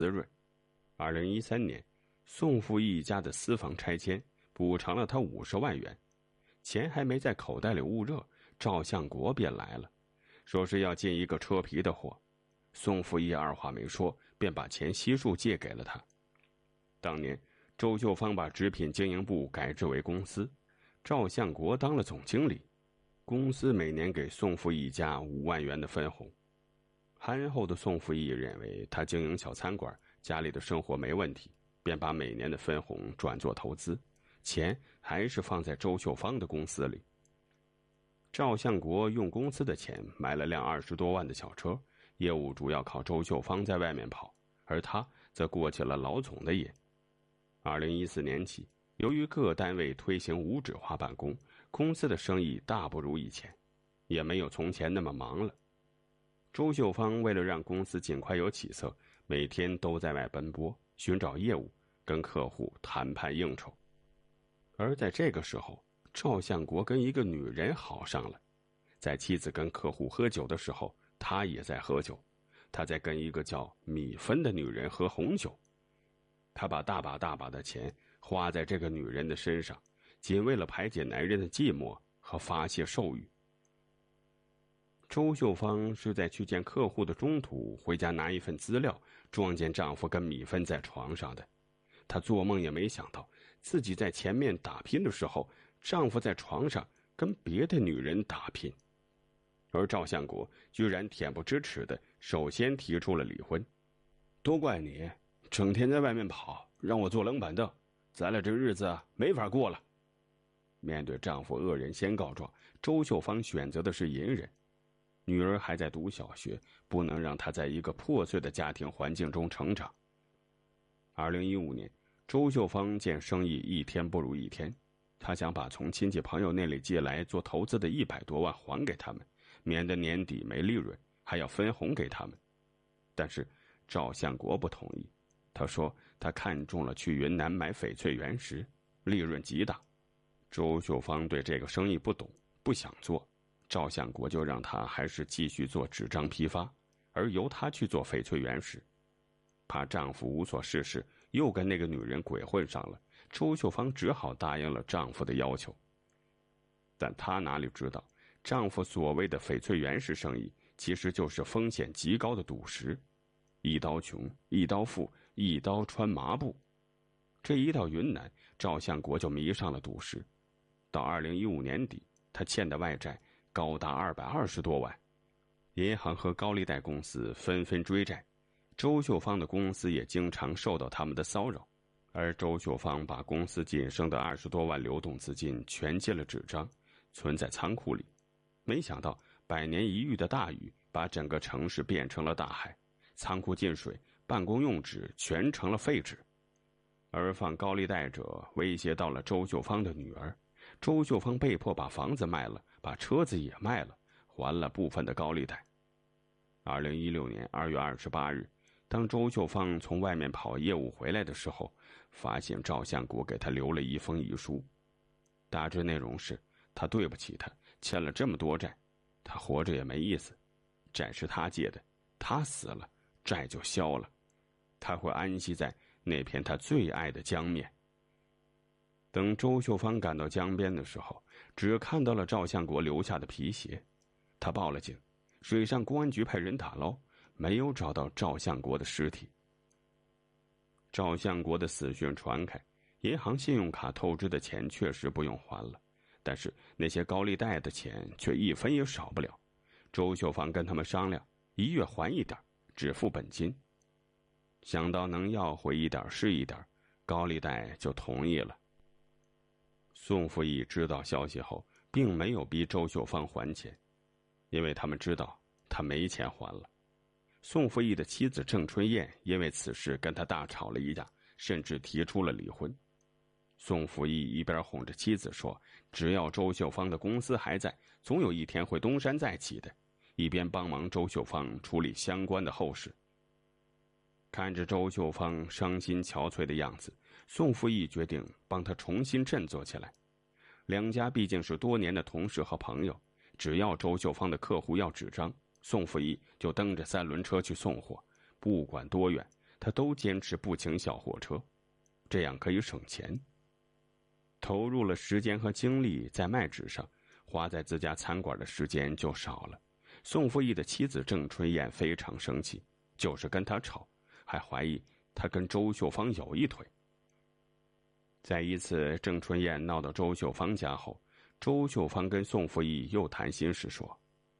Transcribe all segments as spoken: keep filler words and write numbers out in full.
滋润。二零一三年，宋富义家的私房拆迁补偿了他五十万元，钱还没在口袋里捂热，赵相国便来了，说是要进一个车皮的货。宋富义二话没说，便把钱悉数借给了他。当年周秀芳把纸品经营部改制为公司，赵相国当了总经理，公司每年给宋富义家五万元的分红。憨厚的宋富义认为他经营小餐馆，家里的生活没问题，便把每年的分红转做投资，钱还是放在周秀芳的公司里。赵相国用公司的钱买了辆二十多万的小车，业务主要靠周秀芳在外面跑，而他则过起了老总的瘾。二零一四年起，由于各单位推行无纸化办公，公司的生意大不如以前，也没有从前那么忙了。周秀芳为了让公司尽快有起色，每天都在外奔波，寻找业务，跟客户谈判应酬。而在这个时候，赵相国跟一个女人好上了。在妻子跟客户喝酒的时候，他也在喝酒，他在跟一个叫米芬的女人喝红酒。他把大把大把的钱花在这个女人的身上，仅为了排解男人的寂寞和发泄兽欲。周秀芳是在去见客户的中途回家拿一份资料，撞见丈夫跟米芬在床上的。她做梦也没想到，自己在前面打拼的时候，丈夫在床上跟别的女人打拼。而赵相国居然恬不知耻的首先提出了离婚。都怪你，整天在外面跑，让我坐冷板凳，咱俩这日子没法过了。面对丈夫恶人先告状，周秀芳选择的是隐忍。女儿还在读小学，不能让她在一个破碎的家庭环境中成长。二零一五年，周秀芳见生意一天不如一天，她想把从亲戚朋友那里借来做投资的一百多万还给他们，免得年底没利润，还要分红给他们。但是赵相国不同意，他说他看中了去云南买翡翠原石，利润极大。周秀芳对这个生意不懂，不想做，赵相国就让他还是继续做纸张批发，而由他去做翡翠原石。怕丈夫无所事事，又跟那个女人鬼混上了，周秀芳只好答应了丈夫的要求。但她哪里知道，丈夫所谓的翡翠原石生意其实就是风险极高的赌石，一刀穷，一刀富，一刀穿麻布。这一到云南，赵相国就迷上了赌石。到二零一五年底，他欠的外债高达二百二十多万，银行和高利贷公司纷纷追债，周秀芳的公司也经常受到他们的骚扰。而周秀芳把公司仅剩的二十多万流动资金全借了纸张，存在仓库里。没想到百年一遇的大雨把整个城市变成了大海，仓库进水，办公用纸全成了废纸。而放高利贷者威胁到了周秀芳的女儿，周秀芳被迫把房子卖了，把车子也卖了，还了部分的高利贷。二零一六年二月二十八日，当周秀芳从外面跑业务回来的时候，发现赵相国给她留了一封遗书，大致内容是他对不起他，欠了这么多债，他活着也没意思，债是他借的，他死了，债就消了，他会安息在那片他最爱的江面。等周秀芳赶到江边的时候，只看到了赵相国留下的皮鞋，他报了警，水上公安局派人打捞，没有找到赵相国的尸体。赵相国的死讯传开，银行信用卡透支的钱确实不用还了，但是那些高利贷的钱却一分也少不了。周秀芳跟他们商量，一月还一点，只付本金。想到能要回一点是一点，高利贷就同意了。宋富义知道消息后，并没有逼周秀芳还钱，因为他们知道他没钱还了。宋富义的妻子郑春燕因为此事跟他大吵了一架，甚至提出了离婚。宋富义一边哄着妻子说，只要周秀芳的公司还在，总有一天会东山再起的，一边帮忙周秀芳处理相关的后事。看着周秀芳伤心憔悴的样子，宋富义决定帮她重新振作起来。两家毕竟是多年的同事和朋友，只要周秀芳的客户要纸张，宋富义就蹬着三轮车去送货，不管多远， 他都坚持不请小货车，这样可以省钱。投入了时间和精力在卖纸上，花在自家餐馆的时间就少了。宋福义的妻子郑春燕非常生气，就是跟他吵，还怀疑他跟周秀芳有一腿。在一次郑春燕闹到周秀芳家后，周秀芳跟宋福义又谈心时说：“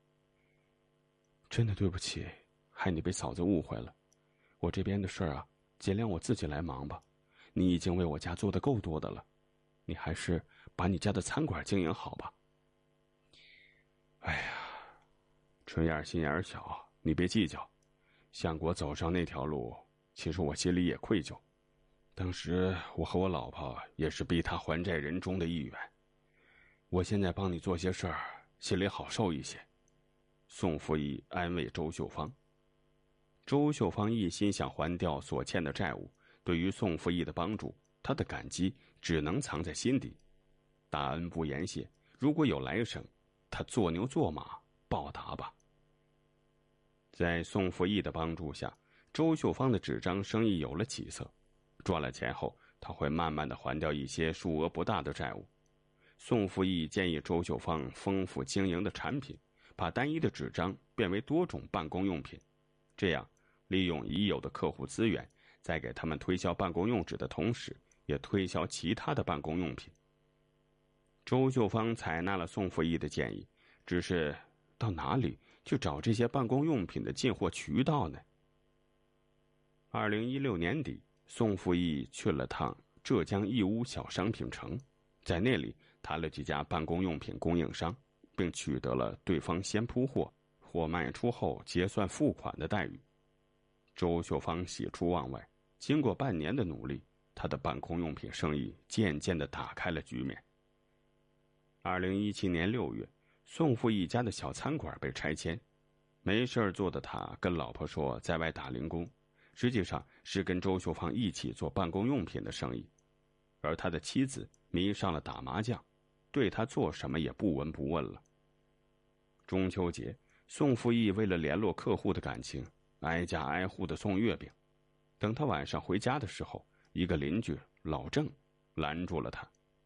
真的对不起，害你被嫂子误会了。我这边的事儿啊，尽量我自己来忙吧。你已经为我家做的够多的了，你还是把你家的餐馆经营好吧。”哎呀，春燕心眼小，你别计较。相国走上那条路，其实我心里也愧疚。当时我和我老婆也是逼他还债人中的一员。我现在帮你做些事儿，心里好受一些。宋福义安慰周秀芳。周秀芳一心想还掉所欠的债务，对于宋福义的帮助，他的感激只能藏在心底，大恩不言谢，如果有来生，他做牛做马报答吧。在宋福义的帮助下，周秀芳的纸张生意有了起色。赚了钱后，他会慢慢的还掉一些数额不大的债务。宋福义建议周秀芳丰富经营的产品，把单一的纸张变为多种办公用品，这样利用已有的客户资源，在给他们推销办公用纸的同时，也推销其他的办公用品。周秀芳采纳了宋福义的建议，只是到哪里去找这些办公用品的进货渠道呢？二零一六年底，宋福义去了趟浙江义乌小商品城，在那里谈了几家办公用品供应商，并取得了对方先铺货，货卖出后结算付款的待遇。周秀芳喜出望外，经过半年的努力，他的办公用品生意渐渐地打开了局面。二零一七年六月，宋福义家的小餐馆被拆迁，没事做的他跟老婆说在外打零工，实际上是跟周秀芳一起做办公用品的生意。而他的妻子迷上了打麻将，对他做什么也不闻不问了。中秋节，宋福义为了联络客户的感情，挨家挨户的送月饼。等他晚上回家的时候，一个邻居老郑拦住了他。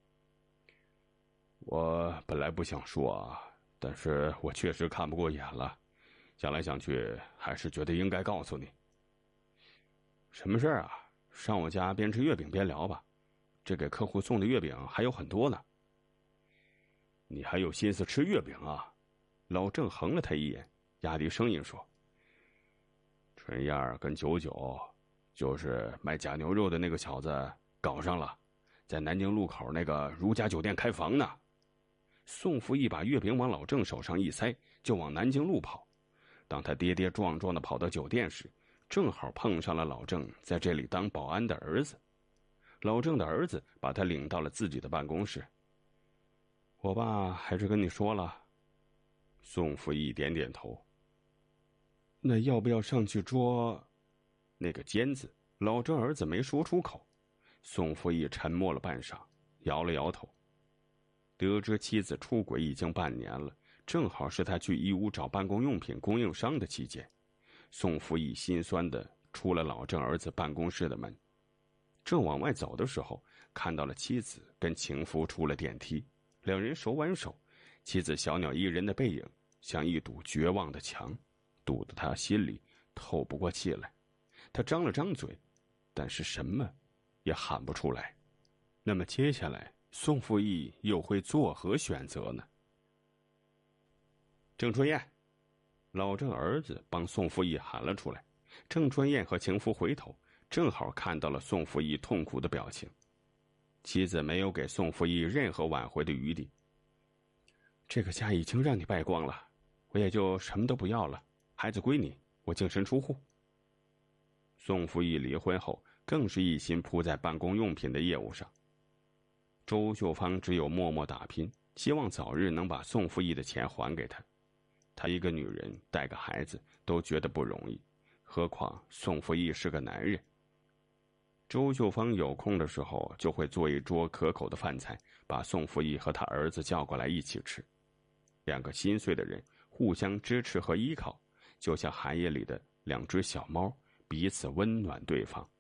我本来不想说啊，但是我确实看不过眼了，想来想去，还是觉得应该告诉你。什么事儿啊？上我家边吃月饼边聊吧，这给客户送的月饼还有很多呢。你还有心思吃月饼啊？老郑横了他一眼，压低声音说：“春燕儿跟九九，就是卖假牛肉的那个小子搞上了，在南京路口那个如家酒店开房呢。”宋福义把月饼往老郑手上一塞，就往南京路跑。当他跌跌撞撞地跑到酒店时，正好碰上了老郑在这里当保安的儿子。老郑的儿子把他领到了自己的办公室。我爸还是跟你说了。宋福义点点头。那要不要上去捉？那个尖字，老郑儿子没说出口。宋福义沉默了半晌，摇了摇头。得知妻子出轨已经半年了，正好是他去义乌找办公用品供应商的期间。宋福义心酸地出了老郑儿子办公室的门，正往外走的时候，看到了妻子跟情夫出了电梯，两人手挽手，妻子小鸟依人的背影像一堵绝望的墙，堵得他心里透不过气来。他张了张嘴，但是什么也喊不出来。那么接下来宋福义又会作何选择呢？郑春燕，老郑儿子帮宋福义喊了出来。郑春燕和情夫回头，正好看到了宋福义痛苦的表情。妻子没有给宋福义任何挽回的余地。这个家已经让你败光了，我也就什么都不要了，孩子归你，我净身出户。宋福义离婚后，更是一心扑在办公用品的业务上。周秀芳只有默默打拼，希望早日能把宋福义的钱还给他。她一个女人带个孩子都觉得不容易，何况宋福义是个男人。周秀芳有空的时候就会做一桌可口的饭菜，把宋福义和他儿子叫过来一起吃。两个心碎的人互相支持和依靠，就像寒夜里的两只小猫， 彼此温暖对方。